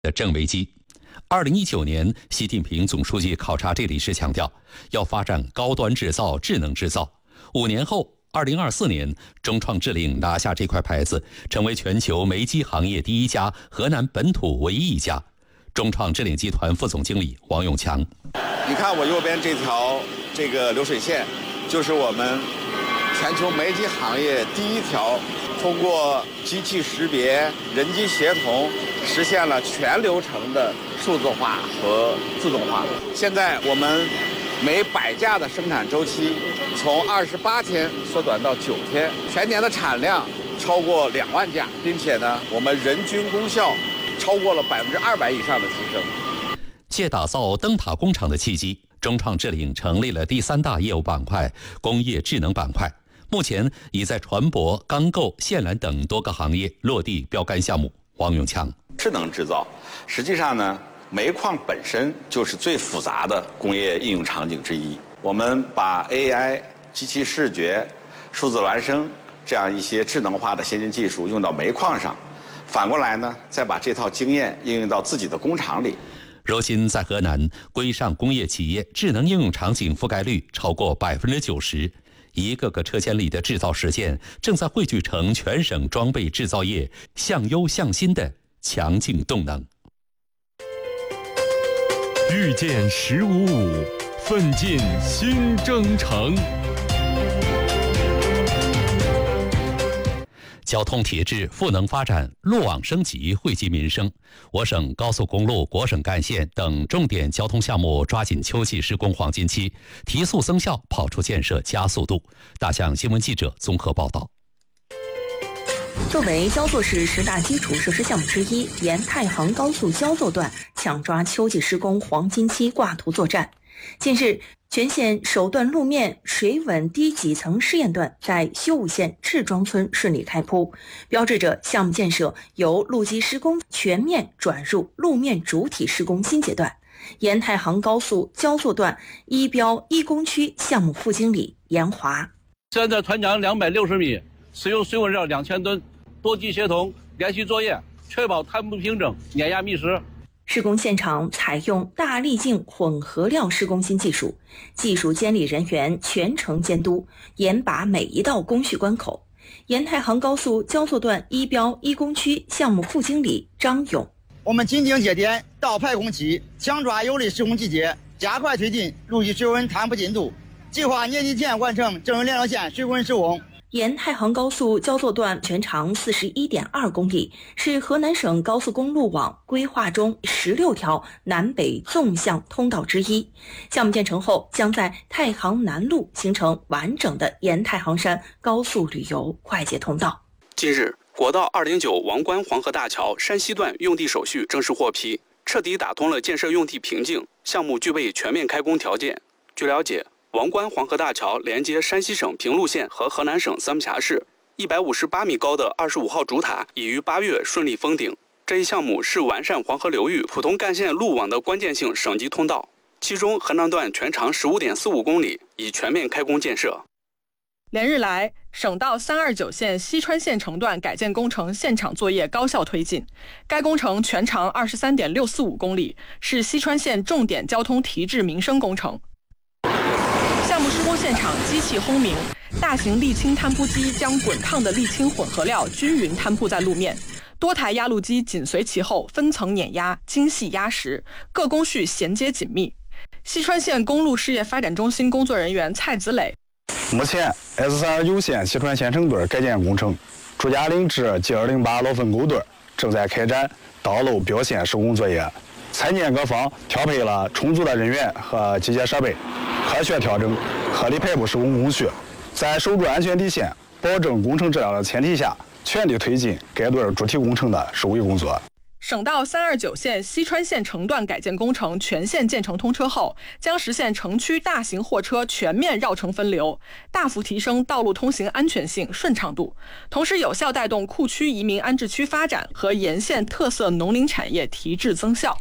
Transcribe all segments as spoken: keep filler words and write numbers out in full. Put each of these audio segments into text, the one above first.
的正危机。二零一九年，习近平总书记考察这里时强调，要发展高端制造、智能制造。五年后，二零二四年，中创智领拿下这块牌子，成为全球煤机行业第一家，河南本土唯一一家。中创智领集团副总经理王永强， 你看我右边这条这个流水线，就是我们全球煤机行业第一条通过机器识别、人机协同，实现了全流程的数字化和自动化。现在我们每百架的生产周期从二十八天缩短到九天，全年的产量超过两万架，并且呢，我们人均功效超过了百分之二百以上的提升。 借打造灯塔工厂的契机，中创智领成立了第三大业务板块——工业智能板块。目前已在船舶、钢构、线缆等多个行业落地标杆项目。王永强， 智能制造，实际上呢，煤矿本身就是最复杂的工业应用场景之一。我们把 A I、机器视觉、数字孪生这样一些智能化的先进技术用到煤矿上，反过来呢，再把这套经验应用到自己的工厂里。 如今在河南，规上工业企业智能应用场景覆盖率超过百分之九十。一个个车间里的制造实践，正在汇聚成全省装备制造业向优向新的强劲动能。 遇见十五五，奋进新征程。 交通体制赋能发展，路网升级惠及民生。我省高速公路、国省干线等重点交通项目抓紧秋季施工黄金期，提速增效，跑出建设加速度。大象新闻记者综合报道。 作为焦作市十大基础设施项目之一，沿太行高速焦作段抢抓秋季施工黄金期挂图作战。近日，全县首段路面水稳低几层试验段在修武县赤庄村顺利开铺，标志着项目建设由路基施工全面转入路面主体施工新阶段。沿太行高速焦作段一标一工区项目副经理严华， 现在船长两百六十米，使用水稳料两千吨，多机协同，连续作业，确保摊铺平整，碾压密实。 施工现场采用大粒径混合料施工新技术，技术监理人员全程监督，严把每一道工序关口。沿太行高速焦作段一标一工区项目副经理张勇， 我们紧盯节点，到排工期，强抓有利施工季节，加快推进路基水稳摊铺进度，计划年底前完成郑州联络线水稳施工。 沿太行高速焦作段全长 四十一点二公里，是河南省高速公路网规划中十六条南北纵向通道之一。项目建成后，将在太行南路形成完整的沿太行山高速旅游快捷通道。 近日，国道二零九王关黄河大桥山西段用地手续正式获批，彻底打通了建设用地瓶颈，项目具备全面开工条件。据了解，王关黄河大桥连接山西省平陆县和河南省三峡市，一百五十八米高的二十五号主塔已于八月顺利封顶。这一项目是完善黄河流域普通干线路网的关键性省级通道，其中河南段全长 十五点四五公里，已全面开工建设。 连日来，省道三二九线西川县城段改建工程现场作业高效推进。该工程全长 二十三点六四五公里，是西川县重点交通提质民生工程。项目施工现场机器轰鸣，大型沥青摊铺机将滚烫的沥青混合料均匀摊铺在路面，多台压路机紧随其后分层碾压、精细压实，各工序衔接紧密。西川县公路事业发展中心工作人员蔡子磊， 目前 S 三二九线西川县城段改建工程朱家岭至 G 二零八老分沟段正在开展道路标线施工作业，参建各方调配了充足的人员和机械设备，科学调整、合理排布施工工序，在守住安全底线、保证工程质量的前提下，全力推进该段主体工程的收尾工作。 省道三二九线西川县城段改建工程全线建成通车后，将实现城区大型货车全面绕城分流，大幅提升道路通行安全性、顺畅度，同时有效带动库区移民安置区发展和沿线特色农林产业提质增效。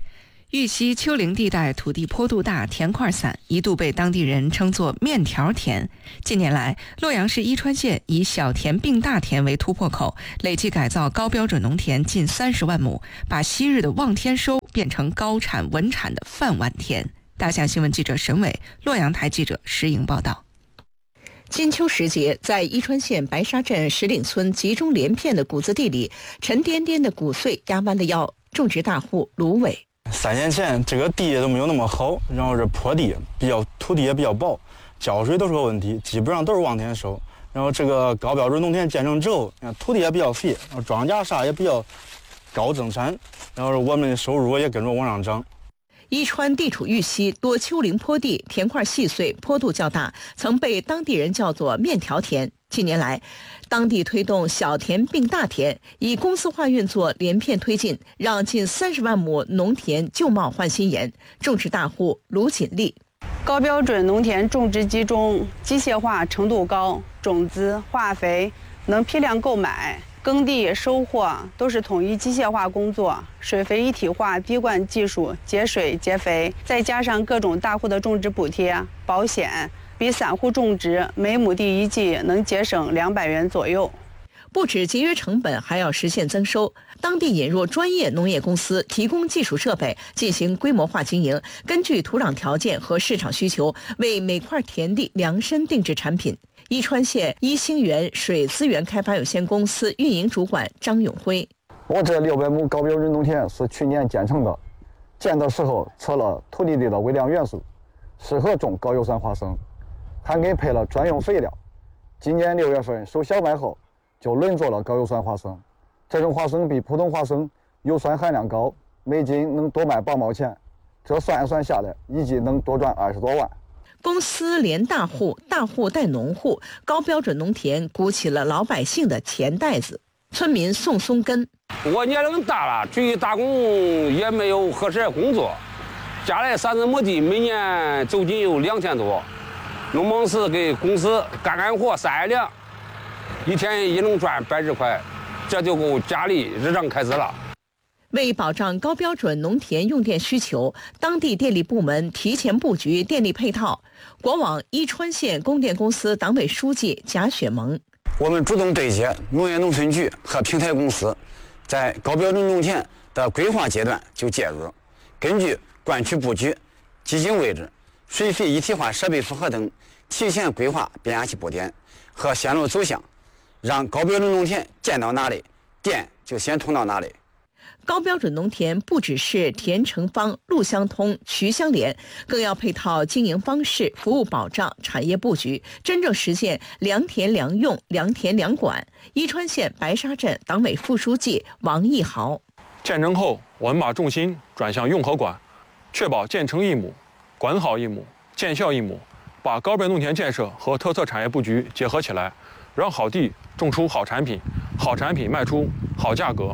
玉溪丘陵地带土地坡度大，田块散，一度被当地人称作面条田。近年来，洛阳市伊川县以小田并大田为突破口，累计改造高标准农田近三十万亩，把昔日的望天收变成高产稳产的饭碗田。大象新闻记者沈伟，洛阳台记者石莹报道。 金秋时节，在伊川县白沙镇石岭村集中连片的谷子地里，沉甸甸的谷穗压弯了腰。种植大户卢伟， 三年前这个地都没有那么好，然后这坡地比较土地也比较薄，浇水都是个问题，基本上都是望天收。然后这个高标准农田建成之后，土地也比较肥，然后庄稼啥也比较高增产，然后我们的收入也跟着往上涨。 伊川地处玉溪，多丘陵坡地，田块细碎，坡度较大，曾被当地人叫做面条田。近年来，当地推动小田并大田，以公司化运作连片推进，让近三十万亩农田旧貌换新颜。种植大户卢锦丽， 高标准农田种植集中，机械化程度高，种子、化肥能批量购买，耕地收获都是统一机械化工作，水肥一体化滴灌技术，节水节肥，再加上各种大户的种植补贴、保险。比散户种植每亩地一季能节省两百元左右。 不止节约成本，还要实现增收。当地引入专业农业公司，提供技术设备，进行规模化经营，根据土壤条件和市场需求，为每块田地量身定制产品。伊川县一星源水资源开发有限公司运营主管张永辉， 我这六百亩高标准农田是去年建成的，建的时候测了土地里的微量元素，适合种高油酸花生。还给配了专用肥料，今年六月份收小麦后，就轮作了高油酸花生。这种花生比普通花生油酸含量高，每斤能多卖八毛钱，这算一算下来，一季能多赚二十多万。 公司连大户，大户带农户，高标准农田鼓起了老百姓的钱袋子。村民宋松根， 我年龄大了，出去打工也没有合适的工作，家里三十亩地，每年租金有两千多。农忙时给公司干干活晒晒粮，一天也能赚百十块，这就够家里日常开支了。 为保障高标准农田用电需求，当地电力部门提前布局电力配套。国网伊川县供电公司党委书记贾雪萌， 我们主动对接农业农村局和平台公司，在高标准农田的规划阶段就介入，根据灌区布局、基井位置、水肥一体化设备负荷等，提前规划变压器布点和线路走向，让高标准农田建到哪里，电就先通到哪里。 高标准农田不只是田成方、路相通、渠相连，更要配套经营方式、服务保障、产业布局，真正实现良田良用、良田良管。伊川县白沙镇党委副书记王义豪， 建成后，我们把重心转向用和管，确保建成一亩管好一亩，见效一亩，把高标准农田建设和特色产业布局结合起来，让好地种出好产品，好产品卖出好价格。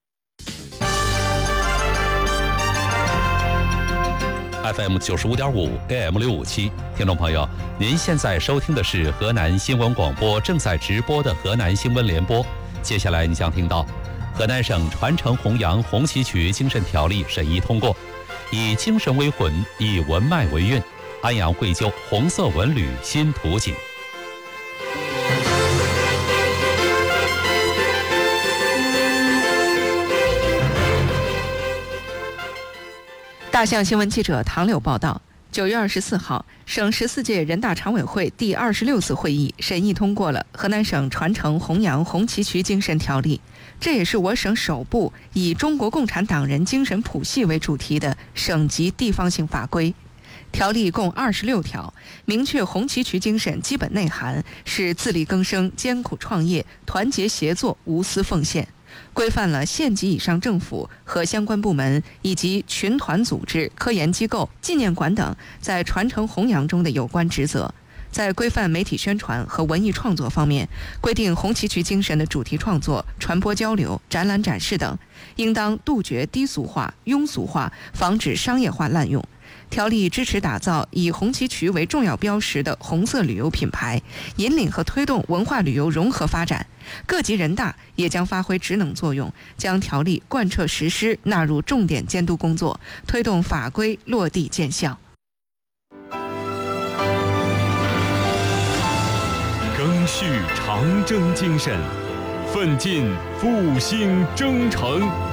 F M 九十五点五 A M 六五七，听众朋友，您现在收听的是河南新闻广播正在直播的河南新闻联播。接下来你将听到，河南省传承弘扬红旗渠精神条例审议通过，以精神为魂，以文脉为韵，安阳绘就红色文旅新图景。 大象新闻记者唐柳报道，九月二十四号，省十四届人大常委会第二十六次会议审议通过了河南省传承弘扬红旗渠精神条例，这也是我省首部以中国共产党人精神谱系为主题的省级地方性法规。条例共二十六条，明确红旗渠精神基本内涵是自力更生、艰苦创业、团结协作、无私奉献，规范了县级以上政府和相关部门以及群团组织、科研机构、纪念馆等在传承弘扬中的有关职责。在规范媒体宣传和文艺创作方面，规定红旗渠精神的主题创作、传播交流、展览展示等，应当杜绝低俗化、庸俗化，防止商业化滥用。 条例支持打造以红旗渠为重要标识的红色旅游品牌，引领和推动文化旅游融合发展。各级人大也将发挥职能作用，将条例贯彻实施纳入重点监督工作，推动法规落地见效。 赓续长征精神，奋进复兴征程。